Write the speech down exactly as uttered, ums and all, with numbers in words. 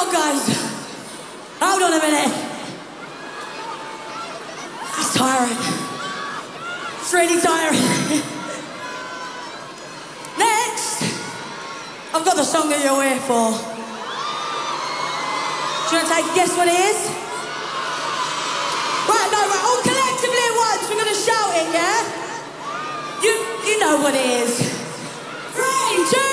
on, guys. Hold on a minute. It's tiring. It's really tiring. Next, I've got the song that you're here for. Do you want to take a guess what it is? Right, no, right, all collectively at once, we're going to shout it, yeah? You, you know what it is.